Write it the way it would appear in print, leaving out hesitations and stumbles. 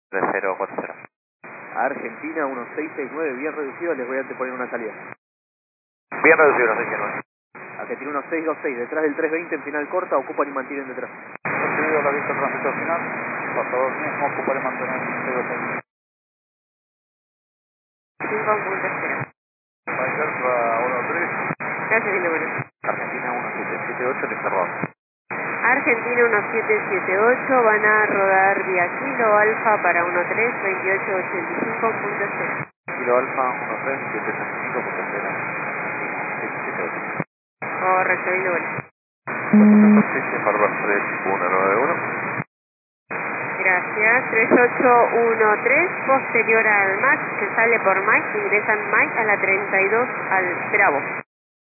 3040. Argentina 1669, bien reducido, les voy a poner una salida. Bien reducido, 1669. Argentina 1626, detrás del 320 en final corta, ocupan y mantienen detrás. Recibido la vista transmisión final, pasador mismo, ocupar y mantener 1626. 5.0. Michael va 13. Gracias, mi número. Argentina 1778, le cerró. Argentina 1778, van a rodar vía Kilo Alfa para 132885.0. Kilo Alfa 13, 785.0. Correcto, mi número. Harvard 3191. Gracias. 3813, posterior al MAX, que sale por Mike, ingresan Mike a la 32 al Bravo.